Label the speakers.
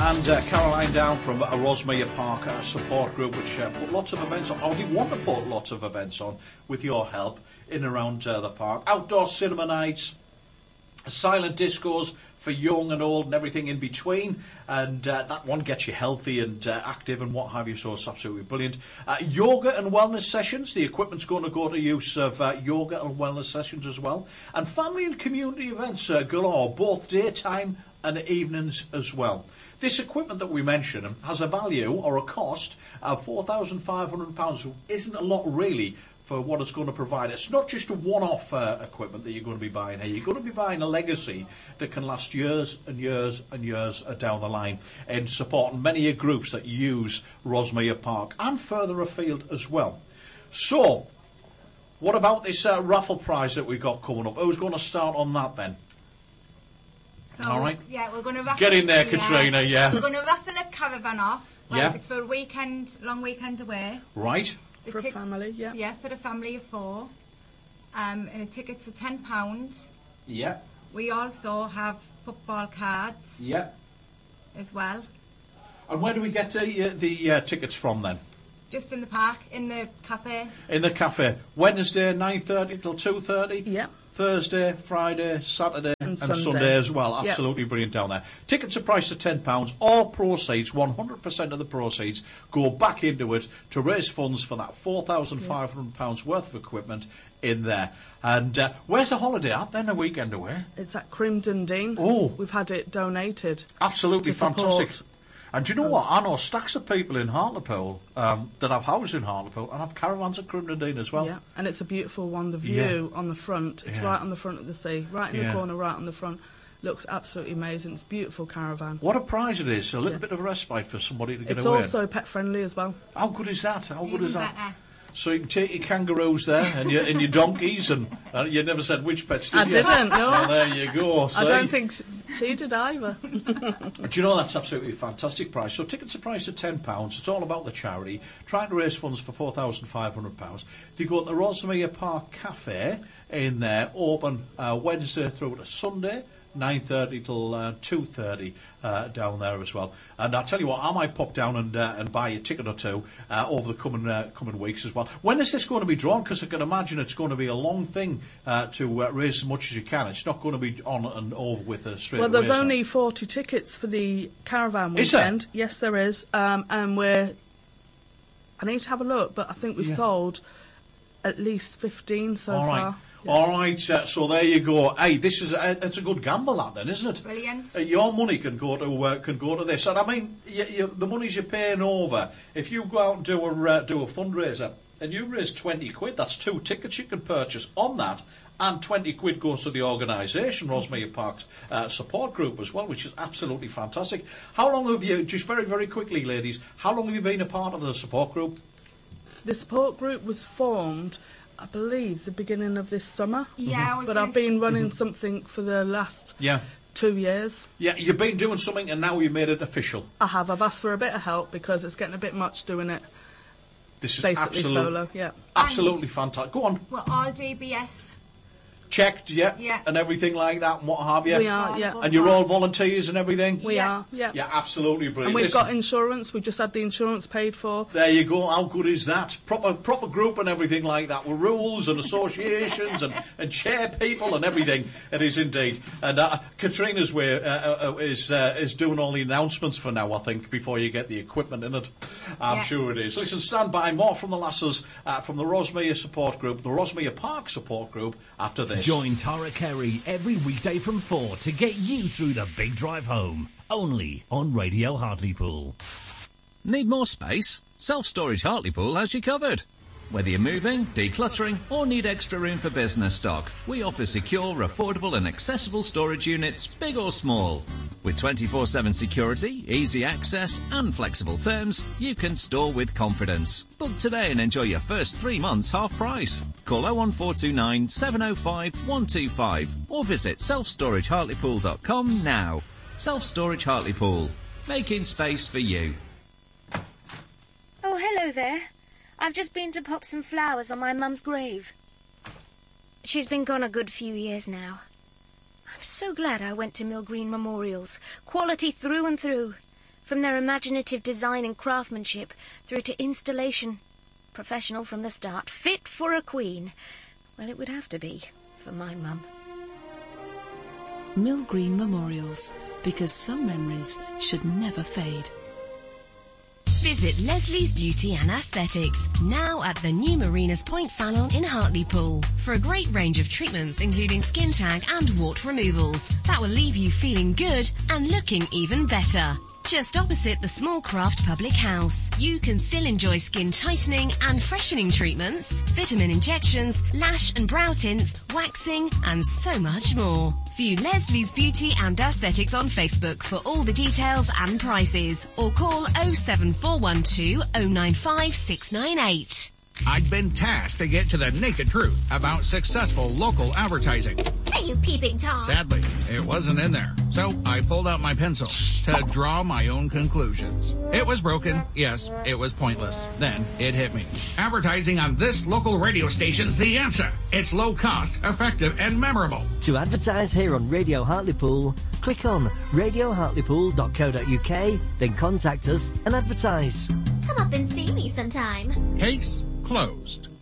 Speaker 1: And Caroline Down from Rosmere Park support group, which put lots of events on, or they want to put lots of events on with your help in and around the park. Outdoor cinema nights, silent discos for young and old and everything in between, and that one gets you healthy and active and what have you, so it's absolutely brilliant. Yoga and wellness sessions, the equipment's going to go to use of yoga and wellness sessions as well, and family and community events galore, both daytime and evenings as well. This equipment that we mention has a value or a cost of £4,500, isn't a lot really for what it's going to provide. It's not just a one-off equipment that you're going to be buying here. You're going to be buying a legacy that can last years and years and years down the line in supporting many groups that use Rosmere Park and further afield as well. So, what about this raffle prize that we've got coming up? Who's going to start on that then?
Speaker 2: So,
Speaker 1: all right.
Speaker 2: Yeah, we're going to raffle.
Speaker 1: Get in there, Katrina, yeah.
Speaker 2: We're going to raffle a caravan off.
Speaker 1: Yeah.
Speaker 2: It's for a weekend, long weekend away.
Speaker 1: Right.
Speaker 3: For a family, yeah.
Speaker 2: Yeah, for the family of 4. And the tickets are £10.
Speaker 1: Yeah.
Speaker 2: We also have football cards.
Speaker 1: Yeah.
Speaker 2: As well.
Speaker 1: And where do we get the tickets from then?
Speaker 2: Just in the park, in the cafe.
Speaker 1: In the cafe. Wednesday, 9:30 till 2:30?
Speaker 3: Yeah.
Speaker 1: Thursday, Friday, Saturday and Sunday as well. Absolutely brilliant down there. Tickets are priced at £10. All proceeds, 100% of the proceeds, go back into it to raise funds for that £4,500 worth of equipment in there. And where's the holiday at then, a weekend away?
Speaker 3: It's at Crimdundee.
Speaker 1: Oh.
Speaker 3: We've had it donated.
Speaker 1: Absolutely fantastic.
Speaker 3: Support.
Speaker 1: And do you know what? I know stacks of people in Hartlepool that have houses in Hartlepool and have caravans at Crimdundee as well.
Speaker 3: Yeah, and it's a beautiful one. The view on the front, it's right on the front of the sea, right in the corner, right on the front. Looks absolutely amazing. It's a beautiful caravan.
Speaker 1: What a prize it is. A little bit of respite for somebody to get
Speaker 3: it's
Speaker 1: away.
Speaker 3: It's also pet friendly as well.
Speaker 1: How good is that? How good is that?
Speaker 2: Better.
Speaker 1: So you can take your kangaroos there and your donkeys and you never said which pets, did you?
Speaker 3: I didn't, no.
Speaker 1: Well, there you go.
Speaker 3: I don't think she did either.
Speaker 1: Do you know, that's absolutely a fantastic price. So tickets are priced at £10. It's all about the charity, trying to raise funds for £4,500. They go to the Rosmere Park Cafe in there, open Wednesday through to Sunday, 9:30 till 2:30 down there as well. And I tell you what, I might pop down and buy a ticket or two over the coming weeks as well. When is this going to be drawn? Because I can imagine it's going to be a long thing to raise as much as you can. It's not going to be on and over with a straight.
Speaker 3: Well, there's only 40 tickets for the caravan weekend.
Speaker 1: Is there?
Speaker 3: Yes, there is. And I need to have a look, but I think we've sold at least 15 so far.
Speaker 1: Yeah. All right, so there you go. Hey, this is it's a good gamble, that then, isn't it?
Speaker 2: Brilliant.
Speaker 1: Your money can go to this, and I mean, the money's you're paying over. If you go out and do a fundraiser and you raise £20, that's 2 tickets you can purchase on that, and £20 goes to the organisation, Rosmere Park's support group as well, which is absolutely fantastic. How long have you? Just very, very quickly, ladies. How long have you been a part of the support group?
Speaker 3: The support group was formed, I believe, the beginning of this summer.
Speaker 2: Yeah,
Speaker 3: but I've been running something for the last 2 years.
Speaker 1: Yeah, you've been doing something and now you made it official.
Speaker 3: I have. I've asked for a bit of help because it's getting a bit much doing it.
Speaker 1: This is
Speaker 3: basically solo. Yeah,
Speaker 1: absolutely fantastic. Go on.
Speaker 2: We're all DBS
Speaker 1: checked, and everything like that, and what have you.
Speaker 3: We are, yeah.
Speaker 1: And you're all volunteers and everything.
Speaker 3: We are, yeah.
Speaker 1: Yeah, absolutely brilliant.
Speaker 3: And we've got insurance. We've just had the insurance paid for.
Speaker 1: There you go. How good is that? Proper group and everything like that, with rules and associations and chair people and everything. It is indeed. And Katrina's way is doing all the announcements for now, I think, before you get the equipment in it. I'm sure it is. Listen, stand by. More from the lasses from the Rosmere support group, the Rosmere Park support group, after this.
Speaker 4: Join Tara Carey every weekday from 4 to get you through the big drive home. Only on Radio Hartlepool.
Speaker 5: Need more space? Self-Storage Hartlepool has you covered. Whether you're moving, decluttering, or need extra room for business stock, we offer secure, affordable and accessible storage units, big or small. With 24/7 security, easy access and flexible terms, you can store with confidence. Book today and enjoy your first 3 months half price. Call 01429 705 125 or visit selfstoragehartlepool.com now. Self-Storage Hartlepool, making space for you.
Speaker 6: Oh, hello there. I've just been to pop some flowers on my mum's grave. She's been gone a good few years now. I'm so glad I went to Mill Green Memorials. Quality through and through. From their imaginative design and craftsmanship through to installation. Professional from the start, fit for a queen. Well, it would have to be, for my mum.
Speaker 7: Mill Green Memorials, because some memories should never fade.
Speaker 8: Visit Leslie's Beauty and Aesthetics, now at the new Marinas Point Salon in Hartlepool, for a great range of treatments including skin tag and wart removals that will leave you feeling good and looking even better. Just opposite the Small Craft Public House, you can still enjoy skin tightening and freshening treatments, vitamin injections, lash and brow tints, waxing, and so much more. View Leslie's Beauty and Aesthetics on Facebook for all the details and prices, or call 07412 095 698.
Speaker 9: I'd been tasked to get to the naked truth about successful local advertising.
Speaker 10: Are you peeping Tom?
Speaker 9: Sadly, it wasn't in there. So I pulled out my pencil to draw my own conclusions. It was broken. Yes, it was pointless. Then it hit me. Advertising on this local radio station's the answer. It's low cost, effective, and memorable.
Speaker 11: To advertise here on Radio Hartlepool, click on radiohartlepool.co.uk, then contact us and advertise.
Speaker 10: Come up and see me sometime.
Speaker 9: Case closed.